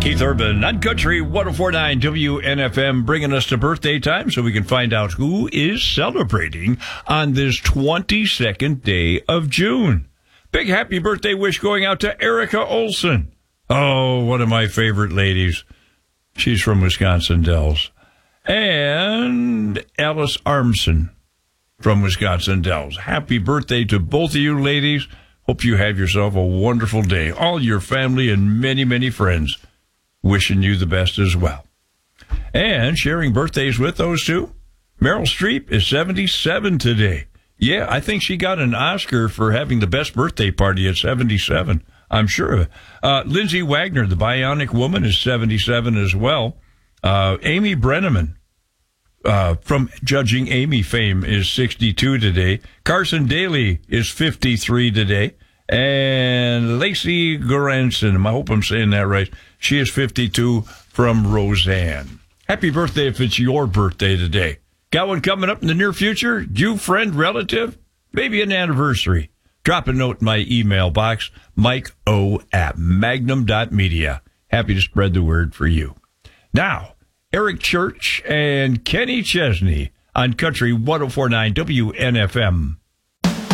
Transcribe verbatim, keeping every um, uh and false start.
Keith Urban on Country one oh four point nine W N F M, bringing us to birthday time so we can find out who is celebrating on this twenty-second day of June. Big happy birthday wish going out to Erica Olson. Oh, one of my favorite ladies. She's from Wisconsin Dells. And Alice Armson from Wisconsin Dells. Happy birthday to both of you ladies. Hope you have yourself a wonderful day. All your family and many, many friends wishing you the best as well. And sharing birthdays with those two, Meryl Streep is seventy-seven today. Yeah, I think she got an Oscar for having the best birthday party at seventy-seven. I'm sure of it. Uh, Lindsay Wagner, the Bionic Woman, is seventy-seven as well. Uh, Amy Brenneman, uh, from Judging Amy fame, is sixty-two today. Carson Daly is fifty-three today. And Lacey Goranson, I hope I'm saying that right, she is fifty-two from Roseanne. Happy birthday if it's your birthday today. Got one coming up in the near future? You, friend, relative? Maybe an anniversary. Drop a note in my email box, Mike O at magnum dot media. Happy to spread the word for you. Now, Eric Church and Kenny Chesney on Country one oh four point nine W N F M.